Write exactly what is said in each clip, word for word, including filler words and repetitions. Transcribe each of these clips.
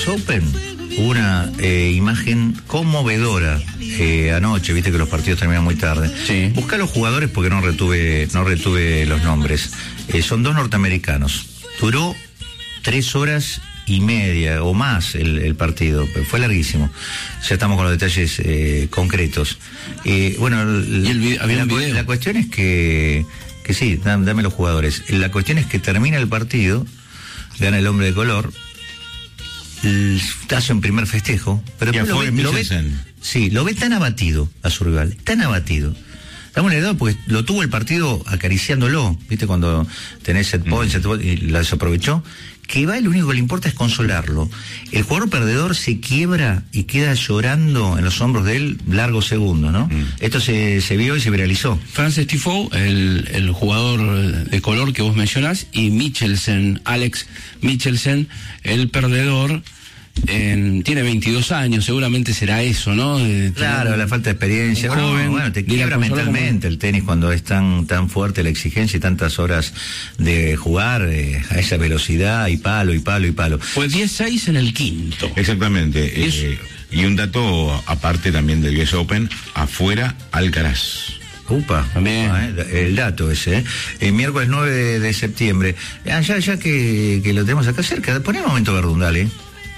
Open, una eh, imagen conmovedora eh, anoche, viste que los partidos terminan muy tarde. Sí. Busca los jugadores porque no retuve, no retuve los nombres. Eh, son dos norteamericanos. Duró tres horas y media o más el, el partido, pero fue larguísimo. Ya estamos con los detalles eh, concretos. Eh, bueno, el, ¿Y el video, había la, un video? la cuestión es que, que sí, dame, dame los jugadores. La cuestión es que termina el partido, gana el hombre de color, el, hace un primer festejo, pero Ya después fue lo ve, lo ve, sí, lo ve tan abatido a su rival, tan abatido. Estamos en la edad porque lo tuvo el partido acariciándolo, ¿viste? Cuando tenés set point, mm. set point y la desaprovechó, que va y lo único que le importa es consolarlo. El jugador perdedor se quiebra y queda llorando en los hombros de él largos segundos, ¿no? Mm. Esto se, se vio y se viralizó. Frances Tiafoe, el, el jugador de color que vos mencionás, y Michelsen, Alex Michelsen, el perdedor. En, tiene veintidós años, seguramente será eso, ¿no? De, claro, la falta de experiencia. Joven, bueno, bueno, te quiebra mentalmente como... el tenis cuando es tan tan fuerte la exigencia y tantas horas de jugar eh, a esa velocidad y palo y palo y palo. Pues diez seis en el quinto. Exactamente. Eh, y un dato aparte también del U S Open, afuera Alcaraz. Upa, también eh, el dato ese, ¿eh? El miércoles nueve de, de septiembre. Ah, ya, ya que, que lo tenemos acá cerca, poné un momento Verdún, dale.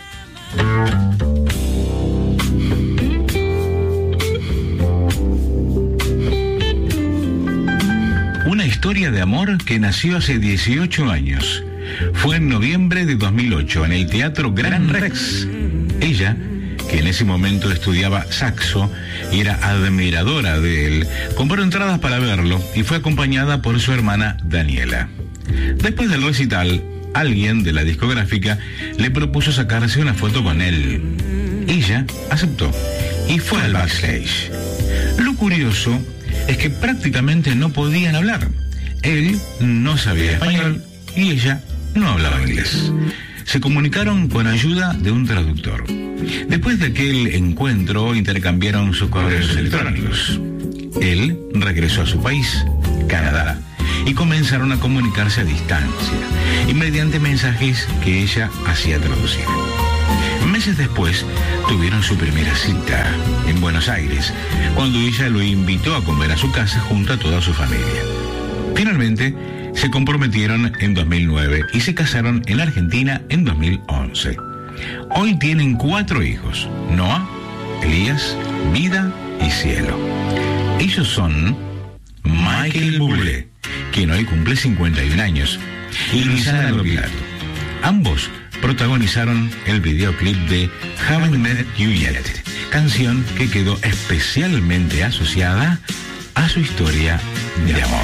Una historia de amor que nació hace dieciocho años. Fue en noviembre de dos mil ocho en el Teatro Gran Rex. Ella, que en ese momento estudiaba saxo y era admiradora de él, compró entradas para verlo y fue acompañada por su hermana Daniela. Después del recital, alguien de la discográfica le propuso sacarse una foto con él. Ella aceptó y fue al backstage. Lo curioso es que prácticamente no podían hablar. Él no sabía español y ella no hablaba inglés. Se comunicaron con ayuda de un traductor. Después de aquel encuentro, intercambiaron sus correos electrónicos. Él regresó a su país, Canadá, y comenzaron a comunicarse a distancia y mediante mensajes que ella hacía traducir. Meses después tuvieron su primera cita en Buenos Aires, cuando ella lo invitó a comer a su casa junto a toda su familia. Finalmente se comprometieron en dos mil nueve y se casaron en Argentina en dos mil once. Hoy tienen cuatro hijos: Noah, Elías, Vida y Cielo. Ellos son Michael Bublé, quien hoy cumple cincuenta y un años, y Luisana Lopilato. Ambos protagonizaron el videoclip de Haven't Met You Yet, canción que quedó especialmente asociada a su historia de amor.